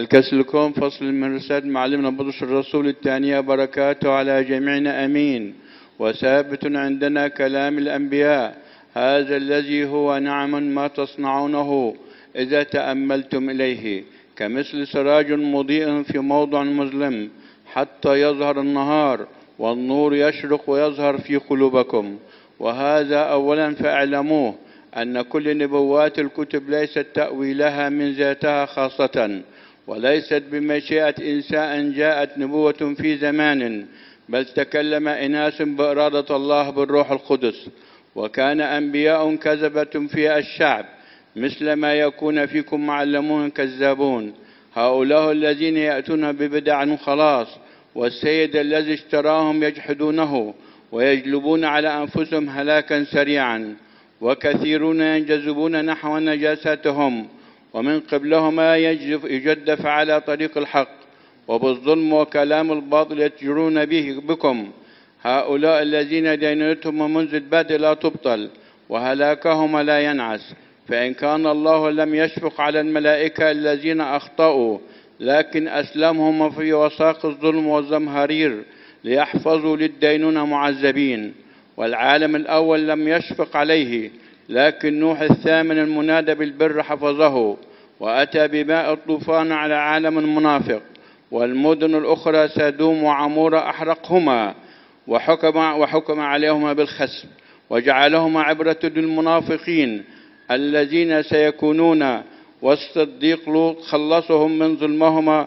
الكسلكم فصل من رسالة معلمنا بطرس الرسول الثانية بركاته على جميعنا أمين. وثابت عندنا كلام الأنبياء هذا الذي هو نعم ما تصنعونه إذا تأملتم إليه كمثل سراج مضيء في موضع مظلم حتى يظهر النهار والنور يشرق ويظهر في قلوبكم. وهذا أولا فاعلموه أن كل نبوات الكتب ليست تأويلها من ذاتها خاصة وليست بمشيئة إنسان جاءت نبوة في زمان، بل تكلم إناس بإرادة الله بالروح القدس. وكان أنبياء كذبة في الشعب مثل ما يكون فيكم معلمون كذابون، هؤلاء الذين يأتون ببدع خلاص والسيد الذي اشتراهم يجحدونه ويجلبون على أنفسهم هلاكا سريعا. وكثيرون ينجذبون نحو نجاستهم ومن قبلهما يجدف على طريق الحق وبالظلم وكلام الباطل يتجرون بكم. هؤلاء الذين دينونتهم منذ البدء لا تبطل وهلاكهم لا ينعس. فإن كان الله لم يشفق على الملائكة الذين أخطأوا لكن أسلمهم في وثاق الظلم والزمهرير ليحفظوا للدينونة معذبين. والعالم الأول لم يشفق عليه لكن نوح الثامن المنادى بالبر حفظه وأتى بماء الطوفان على عالم منافق. والمدن الأخرى سدوم وعمورة أحرقهما وحكم عليهما بالخسف وجعلهما عبرة للمنافقين الذين سيكونون. والصديق لوط خلصهم من ظلمهما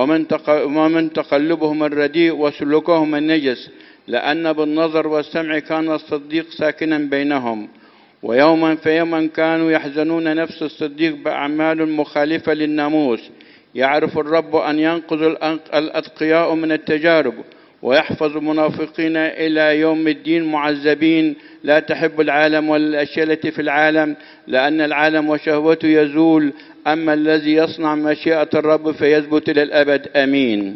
ومن تقلبهم الرديء وسلوكهم النجس، لأن بالنظر والسمع كان الصديق ساكنا بينهم. ويوما فيوما كانوا يحزنون نفس الصديق بأعمال مخالفة للناموس. يعرف الرب أن ينقذ الأتقياء من التجارب ويحفظ المنافقين إلى يوم الدين معذبين. لا تحب العالم ولا الأشياء التي في العالم، لأن العالم وشهوته يزول، أما الذي يصنع مشيئة الرب فيثبت إلى الأبد. آمين.